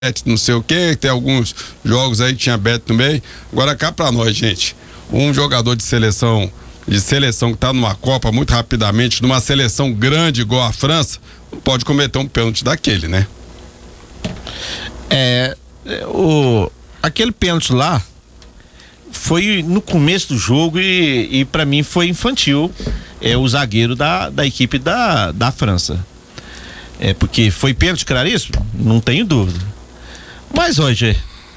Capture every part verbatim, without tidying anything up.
não sei o que, tem alguns jogos aí que tinha bet no meio. Agora cá pra nós, gente, um jogador de seleção, de seleção que tá numa Copa muito rapidamente, numa seleção grande igual a França, não pode cometer um pênalti daquele, né? É, o, aquele pênalti lá foi no começo do jogo e, e para mim foi infantil, é o zagueiro da, da equipe da, da França. É porque foi pênalti claríssimo, não tenho dúvida. Mas hoje,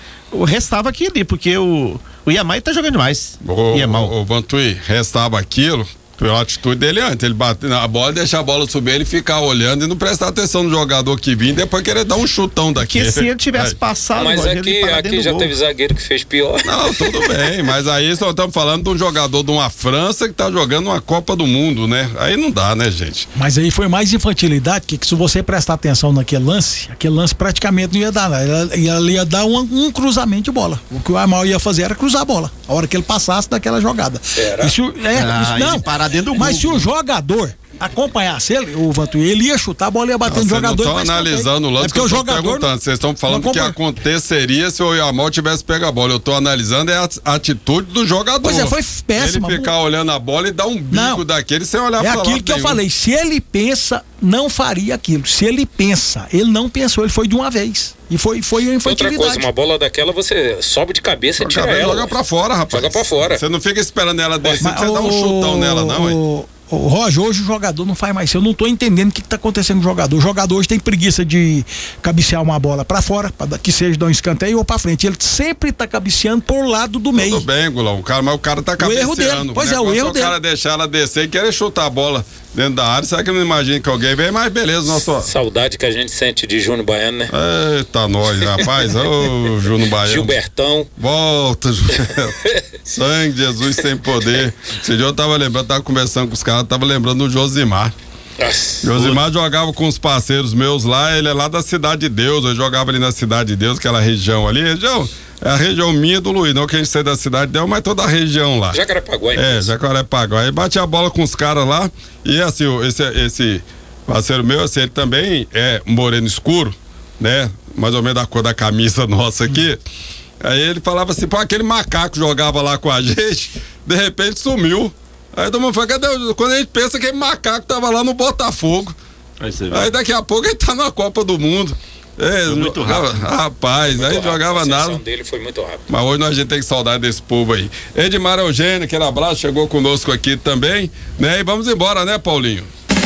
o restava aquilo ali, porque o, o Yamal tá jogando demais. O, Yamal. o, o Vantuí, restava aquilo pela atitude dele antes, ele bater na bola, deixar a bola subir, ele ficar olhando e não prestar atenção no jogador que vinha, depois querer dar um chutão daqui. Porque se ele tivesse passado, mas aqui, aqui já teve zagueiro que fez pior. Não, tudo bem, mas aí só estamos falando de um jogador de uma França que tá jogando uma Copa do Mundo, né? Aí não dá, né, gente? Mas aí foi mais infantilidade, que, que se você prestar atenção naquele lance, aquele lance praticamente não ia dar nada, ele, ele ia dar um, um cruzamento de bola. O que o Yamal ia fazer era cruzar a bola, a hora que ele passasse daquela jogada. Será? Isso, é, ah, isso, não, parar dentro do mas gol. se o jogador acompanhasse ele, o Vantuí, ele ia chutar a bola e ia bater não, no jogador. Não estão analisando o lance, é porque que eu o tô jogador perguntando. Vocês estão falando o que aconteceria se o Yamal tivesse pego a bola. Eu estou analisando é a atitude do jogador. Pois é, foi péssima. Ele ficar olhando a bola e dar um bico não, daquele sem olhar é pra lá. É aquilo que nenhum. eu falei, se ele pensa, não faria aquilo. Se ele pensa, ele não pensou, ele foi de uma vez. E foi, foi uma infantilidade. Outra coisa, uma bola daquela você sobe de cabeça e tira ela. Joga pra fora, rapaz. Joga pra fora. Você não fica esperando ela descer, mas, você o, dá um chutão nela, não, hein? O Roger, hoje o jogador não faz mais isso. Eu não tô entendendo o que, que tá acontecendo com o jogador. O jogador hoje tem preguiça de cabecear uma bola pra fora, pra, que seja dar um escanteio ou pra frente. Ele sempre tá cabeceando por lado do meio. Tudo bem, Gulão. O cara, mas o cara tá cabeceando. O erro dele. Pois é, o erro dele. Se o cara deixar ela descer e querer chutar a bola dentro da área, será que eu não imagino que alguém vem? Mas beleza, nosso... Saudade que a gente sente de Júnior Baiano, né? Eita, nós, rapaz. Ô, Júnior Baiano. Gilbertão. Volta, Gilbertão. Sangue de Jesus sem poder. Esse dia eu tava lembrando, tava conversando com os caras, tava lembrando do Josimar. Nossa. Josimar jogava com os parceiros meus lá, ele é lá da Cidade de Deus, eu jogava ali na Cidade de Deus, aquela região ali, região, é a região minha do Luiz, não que a gente seja da Cidade de Deus, mas toda a região lá. Jacarepaguá, É, Jacarepaguá. Aí bate a bola com os caras lá, e assim, esse, esse parceiro meu, assim, ele também é moreno escuro, né, mais ou menos da cor da camisa nossa aqui. Aí ele falava assim, pô, aquele macaco jogava lá com a gente, de repente sumiu. Aí todo mundo falou, cadê? Quando a gente pensa que aquele macaco tava lá no Botafogo. Aí, aí daqui a pouco ele tá na Copa do Mundo. É, foi muito rápido. Rapaz, muito aí rápido. jogava a nada. dele foi muito rápido. Mas hoje nós a gente tem que saudar desse povo aí. Edmar Eugênio, aquele abraço, chegou conosco aqui também, né? E vamos embora, né, Paulinho?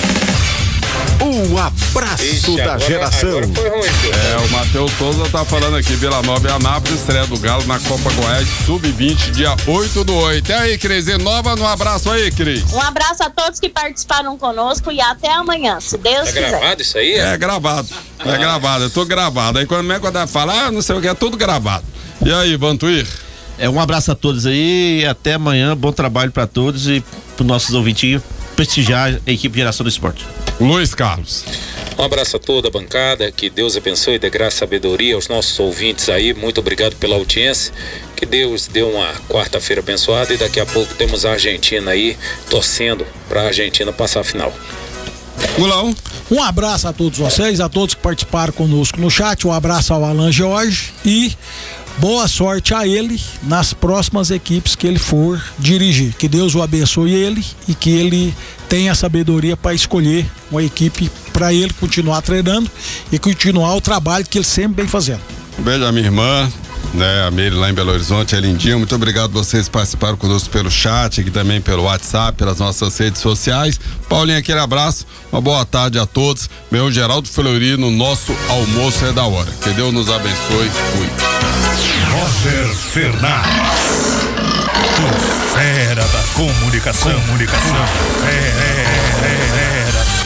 O abraço Ixi, da agora, geração. Agora foi ruim, é, o Matheus Souza tá falando aqui, Vila Nova e Anápolis, estreia do Galo na Copa Goiás sub vinte, dia oito do oito. E aí, Cris, nova no abraço aí, Cris. Um abraço a todos que participaram conosco e até amanhã, se Deus é quiser. É gravado isso aí? É, é gravado, é ah. gravado, eu tô gravado. Aí quando é quando ela fala, ah, não sei o que, é tudo gravado. E aí, Vantuir? É, um abraço a todos aí e até amanhã, bom trabalho pra todos e pros nossos ouvintinhos prestigiar a equipe Geração do Esporte. Luiz Carlos. Um abraço a toda a bancada, que Deus abençoe e dê graça e sabedoria aos nossos ouvintes aí, muito obrigado pela audiência, que Deus dê uma quarta-feira abençoada e daqui a pouco temos a Argentina aí, torcendo pra Argentina passar a final. Gulão. Um abraço a todos vocês, a todos que participaram conosco no chat, um abraço ao Alan Jorge e boa sorte a ele nas próximas equipes que ele for dirigir. Que Deus o abençoe ele e que ele tenha sabedoria para escolher uma equipe para ele continuar treinando e continuar o trabalho que ele sempre vem fazendo. Um beijo à minha irmã, né, a Meire lá em Belo Horizonte, é lindinha. Muito obrigado vocês que participaram conosco pelo chat, aqui também pelo WhatsApp, pelas nossas redes sociais. Paulinho, aquele abraço, uma boa tarde a todos. Meu Geraldo Fleury, no nosso almoço é da hora. Que Deus nos abençoe. Fui. Roger Fernandes, o fera da comunicação. Comunicação. É, é, é, é, é.